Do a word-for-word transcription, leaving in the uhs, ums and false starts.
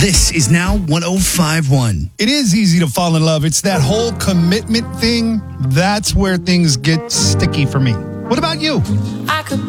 This is now one oh five point one. It is easy to fall in love. It's that whole commitment thing. That's where things get sticky for me. What about you? I could